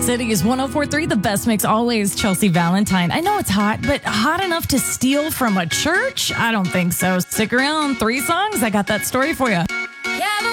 City is 104.3, the best mix always. Chelsea Valentine. I know it's hot, but hot enough to steal from a church? I don't think so. Stick around. 3 songs. I got that story for you.